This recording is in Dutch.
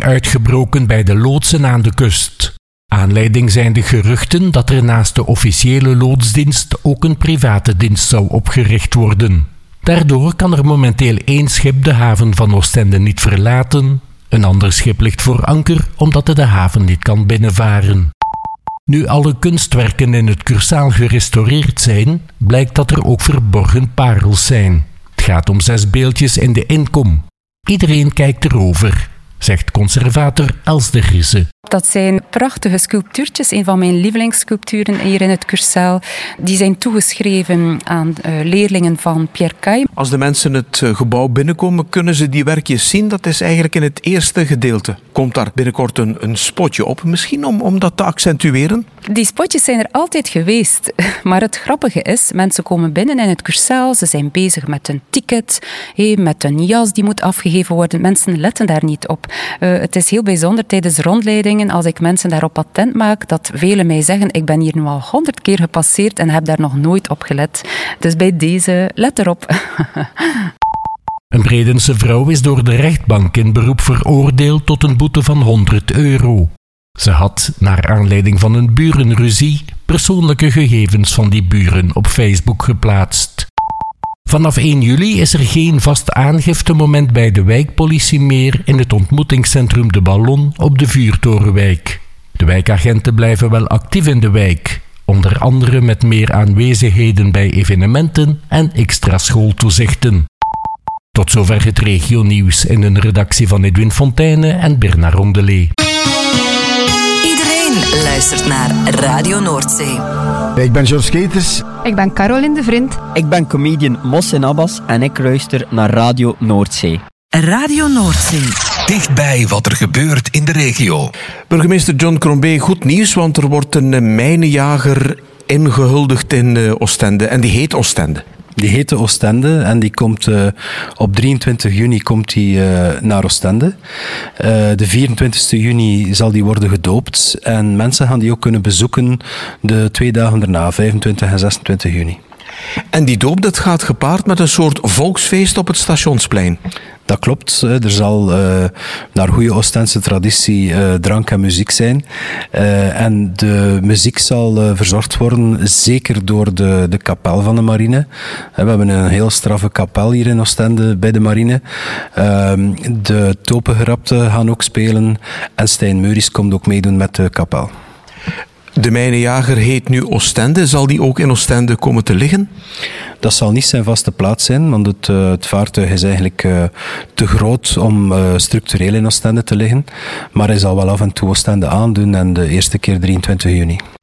uitgebroken bij de loodsen aan de kust. Aanleiding zijn de geruchten dat er naast de officiële loodsdienst ook een private dienst zou opgericht worden. Daardoor kan er momenteel 1 schip de haven van Oostende niet verlaten. Een ander schip ligt voor anker omdat het de haven niet kan binnenvaren. Nu alle kunstwerken in het Cursaal gerestaureerd zijn, blijkt dat er ook verborgen parels zijn. Het gaat om 6 beeldjes in de inkom. Iedereen kijkt erover, zegt conservator Els de Risse. Dat zijn prachtige sculptuurtjes, een van mijn lievelingssculpturen hier in het Cursaal. Die zijn toegeschreven aan leerlingen van Pierre Caille. Als de mensen het gebouw binnenkomen, kunnen ze die werkjes zien. Dat is eigenlijk in het eerste gedeelte. Komt daar binnenkort een spotje op, misschien om dat te accentueren? Die spotjes zijn er altijd geweest. Maar het grappige is, mensen komen binnen in het Cursaal, ze zijn bezig met een ticket, met een jas die moet afgegeven worden. Mensen letten daar niet op. Het is heel bijzonder tijdens rondleidingen, als ik mensen daarop attent maak, dat velen mij zeggen, ik ben hier nu al 100 keer gepasseerd en heb daar nog nooit op gelet. Dus bij deze, let erop. Een Bredense vrouw is door de rechtbank in beroep veroordeeld tot een boete van €100. Ze had, naar aanleiding van een burenruzie, persoonlijke gegevens van die buren op Facebook geplaatst. Vanaf 1 juli is er geen vast aangiftemoment bij de wijkpolitie meer in het ontmoetingscentrum De Ballon op de Vuurtorenwijk. De wijkagenten blijven wel actief in de wijk, onder andere met meer aanwezigheden bij evenementen en extra schooltoezichten. Tot zover het regionieuws in een redactie van Edwin Fonteyne en Bernard Rondelet. Iedereen luistert naar Radio Noordzee. Ik ben George Keters. Ik ben Caroline de Vriend. Ik ben comedian Mohsen Abbas en ik luister naar Radio Noordzee. Radio Noordzee. Dichtbij wat er gebeurt in de regio. Burgemeester John Crombie, goed nieuws, want er wordt een mijnenjager ingehuldigd in Oostende. En die heet Oostende. Die heet Oostende en die komt op 23 juni komt die, naar Oostende. De 24 juni zal die worden gedoopt en mensen gaan die ook kunnen bezoeken de 2 dagen daarna, 25 en 26 juni. En die doop, dat gaat gepaard met een soort volksfeest op het Stationsplein. Dat klopt. Er zal naar goede Oostense traditie drank en muziek zijn. En de muziek zal verzorgd worden, zeker door de kapel van de marine. We hebben een heel straffe kapel hier in Oostende bij de marine. De topengerapten gaan ook spelen. En Stijn Meuris komt ook meedoen met de kapel. De mijnenjager heet nu Oostende. Zal die ook in Oostende komen te liggen? Dat zal niet zijn vaste plaats zijn, want het vaartuig is eigenlijk te groot om structureel in Oostende te liggen. Maar hij zal wel af en toe Oostende aandoen en de eerste keer 23 juni.